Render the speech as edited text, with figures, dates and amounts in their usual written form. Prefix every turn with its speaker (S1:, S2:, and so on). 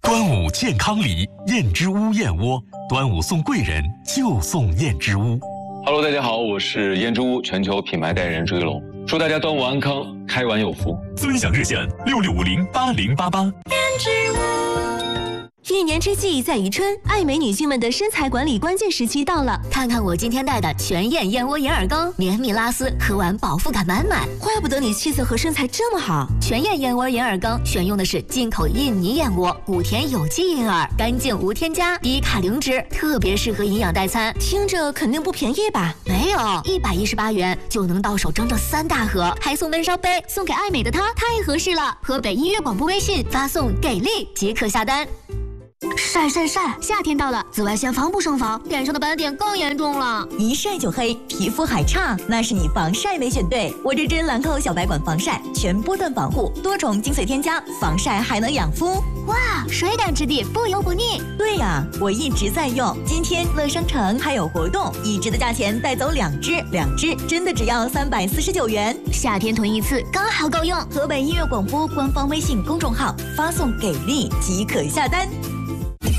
S1: 端午健康礼，燕之屋燕窝，端午送贵人就送燕之屋。
S2: Hello， 大家好，我是燕之屋全球品牌代言人朱一龙，祝大家端午安康，开碗有福。
S1: 尊享热线66508088。
S3: 燕之屋。一年之计在于春，爱美女性们的身材管理关键时期到了。
S4: 看看我今天带的全燕燕窝眼耳膏，绵密拉丝，喝完饱腹感满满。
S3: 怪不得你气色和身材这么好。
S4: 全燕燕窝眼耳膏选用的是进口印尼燕窝，古田有机银耳，干净无添加，低卡零脂，特别适合营养代餐。
S3: 听着肯定不便宜吧？
S4: 没有，118元就能到手整整3大盒，还送闷烧杯，送给爱美的她太合适了。河北音乐广播微信发送“给力”即可下单。晒，夏天到了，紫外线防不胜防，脸上的斑点更严重了。
S5: 一晒就黑，皮肤还差，那是你防晒没选对。我这支兰蔻小白管防晒，全波段防护，多重精髓添加，防晒还能养肤。
S4: 哇，水感质地，不油不腻。
S5: 对呀，我一直在用。今天乐商城还有活动，1支的价钱带走2支，2支真的只要349元。
S4: 夏天囤一次刚好够用。
S5: 河北音乐广播官方微信公众号发送“给力”即可下单。